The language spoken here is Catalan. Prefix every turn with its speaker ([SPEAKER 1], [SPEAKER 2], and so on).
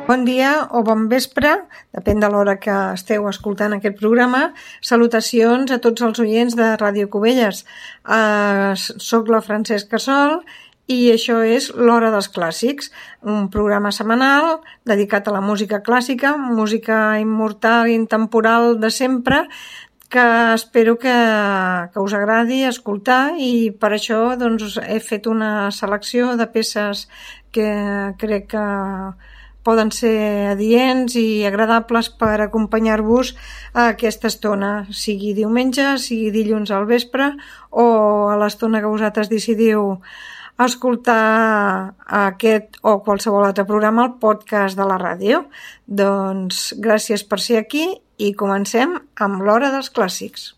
[SPEAKER 1] Bon dia o bon vespre, depèn de l'hora que esteu escoltant aquest programa. Salutacions a tots els oients de Ràdio Cubelles. Soc la Francesca Sol i això és l'Hora dels Clàssics, un programa setmanal dedicat a la música clàssica, música immortal i intemporal de sempre, que espero que us agradi escoltar, i per això doncs, he fet una selecció de peces que crec que poden ser adients i agradables per acompanyar-vos a aquesta estona, sigui diumenge, sigui dilluns al vespre o a l'estona que vosaltres decidiu escoltar aquest o qualsevol altre programa al podcast de la ràdio. Doncs gràcies per ser aquí i comencem amb l'Hora dels Clàssics.